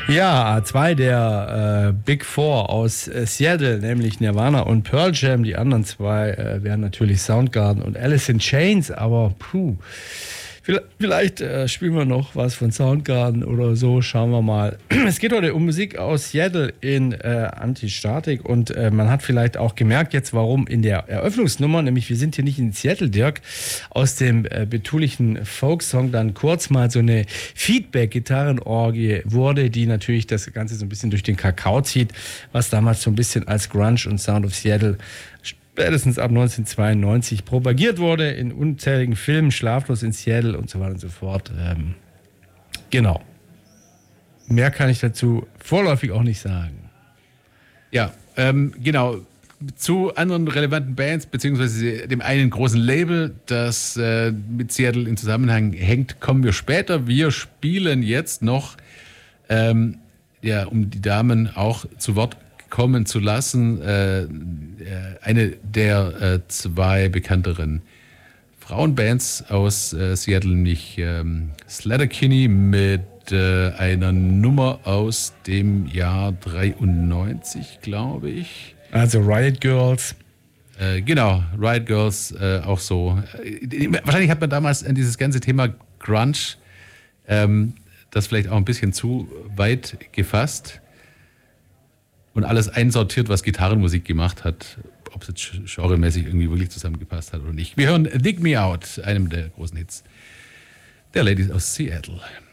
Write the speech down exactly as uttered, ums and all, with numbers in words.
Ja, zwei der äh, Big Four aus äh, Seattle, nämlich Nirvana und Pearl Jam. Die anderen zwei äh, wären natürlich Soundgarden und Alice in Chains, aber puh. Vielleicht äh, spielen wir noch was von Soundgarden oder so, schauen wir mal. Es geht heute um Musik aus Seattle in äh, Anti-Statik und äh, man hat vielleicht auch gemerkt jetzt, warum in der Eröffnungsnummer, nämlich wir sind hier nicht in Seattle, Dirk, aus dem äh, betulichen Folksong dann kurz mal so eine Feedback-Gitarrenorgie wurde, die natürlich das Ganze so ein bisschen durch den Kakao zieht, was damals so ein bisschen als Grunge und Sound of Seattle spätestens ab neunzehnhundertzweiundneunzig propagiert wurde, in unzähligen Filmen, Schlaflos in Seattle und so weiter und so fort. Ähm, genau. Mehr kann ich dazu vorläufig auch nicht sagen. Ja, ähm, genau. Zu anderen relevanten Bands, beziehungsweise dem einen großen Label, das äh, mit Seattle in Zusammenhang hängt, kommen wir später. Wir spielen jetzt noch, ähm, ja, um die Damen auch zu Wort kommen zu lassen, äh, eine der äh, zwei bekannteren Frauenbands aus äh, Seattle, nämlich ähm, Sleater-Kinney mit äh, einer Nummer aus dem Jahr dreiundneunzig, glaube ich. Also Riot Girls. Äh, genau, Riot Girls, äh, auch so. Äh, wahrscheinlich hat man damals an dieses ganze Thema Grunge ähm, das vielleicht auch ein bisschen zu weit gefasst und alles einsortiert, was Gitarrenmusik gemacht hat, ob es jetzt genremäßig irgendwie wirklich zusammengepasst hat oder nicht. Wir hören Dig Me Out, einem der großen Hits der Ladies aus Seattle.